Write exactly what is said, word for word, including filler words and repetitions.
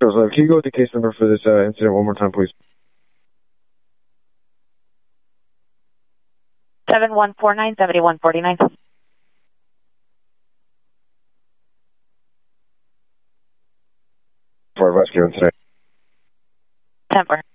Can you go with the case number for this uh, incident one more time, please? seven one four nine, seven one four nine. For rescue incident. ten four.